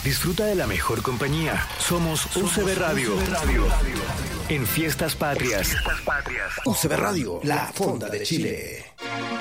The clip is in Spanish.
Disfruta de la mejor compañía. Somos UCB Radio. En Fiestas Patrias. UCB Radio, la fonda de Chile.